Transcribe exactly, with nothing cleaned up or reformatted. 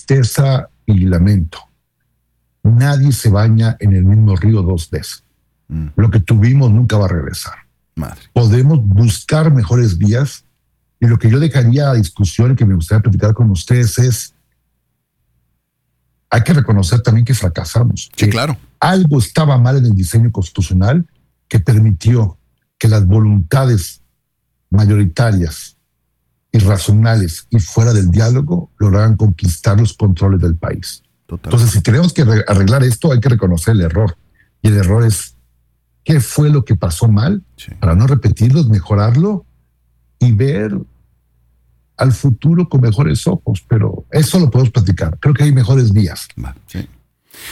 tristeza y lamento. Nadie se baña en el mismo río dos veces. Mm. Lo que tuvimos nunca va a regresar. Madre. Podemos buscar mejores vías, y lo que yo dejaría a discusión y que me gustaría platicar con ustedes es: hay que reconocer también que fracasamos. Sí, que claro. Algo estaba mal en el diseño constitucional que permitió que las voluntades mayoritarias, irracionales y fuera del diálogo lograran conquistar los controles del país. Total. Entonces, si tenemos que arreglar esto, hay que reconocer el error. Y el error es: ¿qué fue lo que pasó mal? Sí. Para no repetirlo, mejorarlo y ver al futuro con mejores ojos. Pero eso lo podemos platicar. Creo que hay mejores vías. Sí.